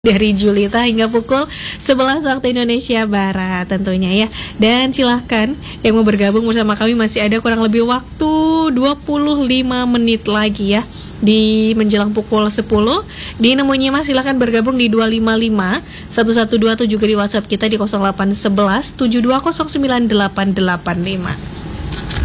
dari Julita hingga pukul 11 waktu Indonesia Barat tentunya ya. Dan silahkan yang mau bergabung bersama kami, masih ada kurang lebih waktu 25 menit lagi ya, di menjelang pukul 10 di Nemu Nyimas. Silahkan bergabung di 255 1127, juga di WhatsApp kita di 0811 7209 885.